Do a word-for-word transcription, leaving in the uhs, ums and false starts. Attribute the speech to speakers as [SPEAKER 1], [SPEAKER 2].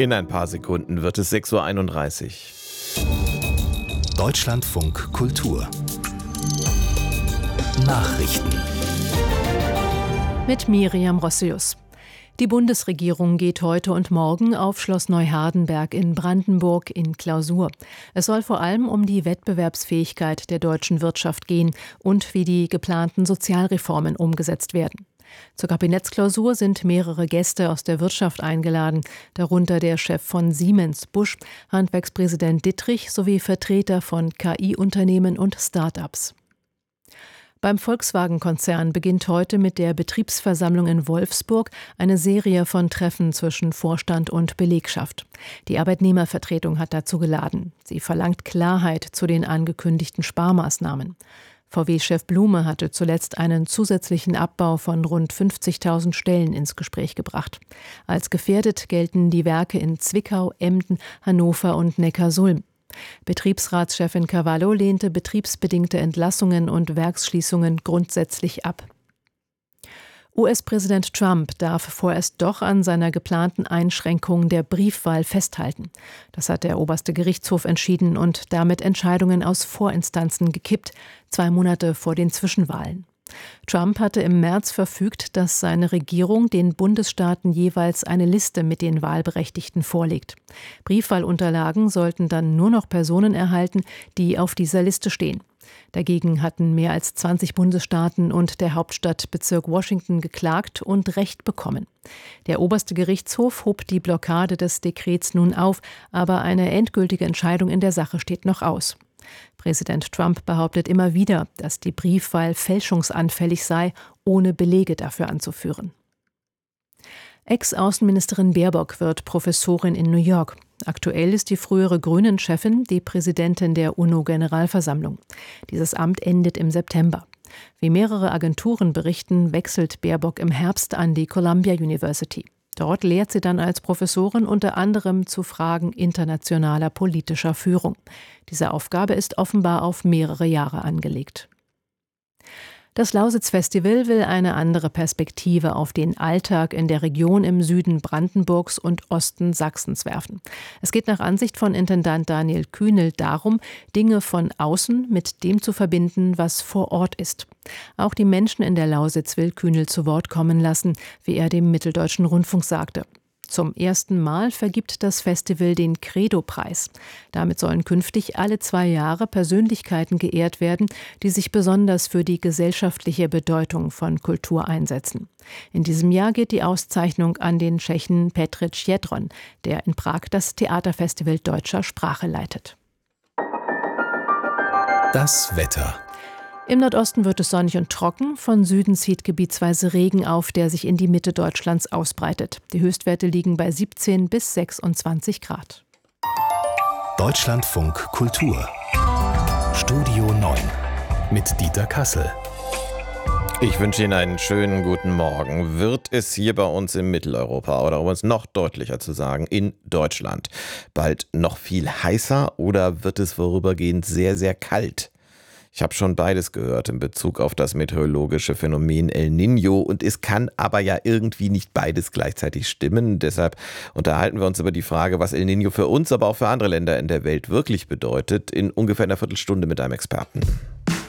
[SPEAKER 1] In ein paar Sekunden wird es sechs Uhr einunddreißig.
[SPEAKER 2] Deutschlandfunk Kultur Nachrichten
[SPEAKER 3] mit Miriam Rossius. Die Bundesregierung geht heute und morgen auf Schloss Neuhardenberg in Brandenburg in Klausur. Es soll vor allem um die Wettbewerbsfähigkeit der deutschen Wirtschaft gehen und wie die geplanten Sozialreformen umgesetzt werden. Zur Kabinettsklausur sind mehrere Gäste aus der Wirtschaft eingeladen, darunter der Chef von Siemens, Busch, Handwerkspräsident Dittrich sowie Vertreter von K I-Unternehmen und Start-ups. Beim Volkswagen-Konzern beginnt heute mit der Betriebsversammlung in Wolfsburg eine Serie von Treffen zwischen Vorstand und Belegschaft. Die Arbeitnehmervertretung hat dazu geladen. Sie verlangt Klarheit zu den angekündigten Sparmaßnahmen. V W-Chef Blume hatte zuletzt einen zusätzlichen Abbau von rund fünfzigtausend Stellen ins Gespräch gebracht. Als gefährdet gelten die Werke in Zwickau, Emden, Hannover und Neckarsulm. Betriebsratschefin Cavallo lehnte betriebsbedingte Entlassungen und Werksschließungen grundsätzlich ab. U S-Präsident Trump darf vorerst doch an seiner geplanten Einschränkung der Briefwahl festhalten. Das hat der oberste Gerichtshof entschieden und damit Entscheidungen aus Vorinstanzen gekippt, zwei Monate vor den Zwischenwahlen. Trump hatte im März verfügt, dass seine Regierung den Bundesstaaten jeweils eine Liste mit den Wahlberechtigten vorlegt. Briefwahlunterlagen sollten dann nur noch Personen erhalten, die auf dieser Liste stehen. Dagegen hatten mehr als zwanzig Bundesstaaten und der Hauptstadtbezirk Washington geklagt und Recht bekommen. Der oberste Gerichtshof hob die Blockade des Dekrets nun auf, aber eine endgültige Entscheidung in der Sache steht noch aus. Präsident Trump behauptet immer wieder, dass die Briefwahl fälschungsanfällig sei, ohne Belege dafür anzuführen. Ex-Außenministerin Baerbock wird Professorin in New York. Aktuell ist die frühere Grünen-Chefin die Präsidentin der UNO-Generalversammlung. Dieses Amt endet im September. Wie mehrere Agenturen berichten, wechselt Baerbock im Herbst an die Columbia University. Dort lehrt sie dann als Professorin unter anderem zu Fragen internationaler politischer Führung. Diese Aufgabe ist offenbar auf mehrere Jahre angelegt. Das Lausitz-Festival will eine andere Perspektive auf den Alltag in der Region im Süden Brandenburgs und Osten Sachsens werfen. Es geht nach Ansicht von Intendant Daniel Kühnel darum, Dinge von außen mit dem zu verbinden, was vor Ort ist. Auch die Menschen in der Lausitz will Kühnel zu Wort kommen lassen, wie er dem Mitteldeutschen Rundfunk sagte. Zum ersten Mal vergibt das Festival den Credo-Preis. Damit sollen künftig alle zwei Jahre Persönlichkeiten geehrt werden, die sich besonders für die gesellschaftliche Bedeutung von Kultur einsetzen. In diesem Jahr geht die Auszeichnung an den Tschechen Petr Jedron, der in Prag das Theaterfestival deutscher Sprache leitet.
[SPEAKER 2] Das Wetter.
[SPEAKER 3] Im Nordosten wird es sonnig und trocken. Von Süden zieht gebietsweise Regen auf, der sich in die Mitte Deutschlands ausbreitet. Die Höchstwerte liegen bei siebzehn bis sechsundzwanzig Grad.
[SPEAKER 2] Deutschlandfunk Kultur Studio neun mit Dieter Kassel.
[SPEAKER 1] Ich wünsche Ihnen einen schönen guten Morgen. Wird es hier bei uns in Mitteleuropa oder um es noch deutlicher zu sagen, in Deutschland bald noch viel heißer oder wird es vorübergehend sehr, sehr kalt? Ich habe schon beides gehört in Bezug auf das meteorologische Phänomen El Niño und es kann aber ja irgendwie nicht beides gleichzeitig stimmen. Deshalb unterhalten wir uns über die Frage, was El Niño für uns, aber auch für andere Länder in der Welt wirklich bedeutet, in ungefähr einer Viertelstunde mit einem Experten.